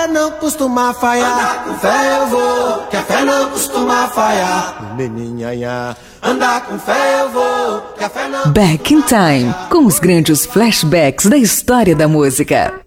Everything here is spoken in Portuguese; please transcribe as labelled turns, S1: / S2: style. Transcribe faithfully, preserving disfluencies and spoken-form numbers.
S1: fé não costuma falhar. Andar com fé eu vou, que a fé não costuma falhar. Meninhanha, andar com fé eu vou, que a fé não.
S2: Back in Time, com os grandes flashbacks da história da música.